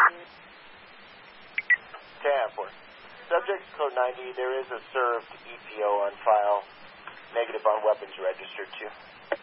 10-4. Subject code 90, there is a served EPO on file. Negative on weapons registered too.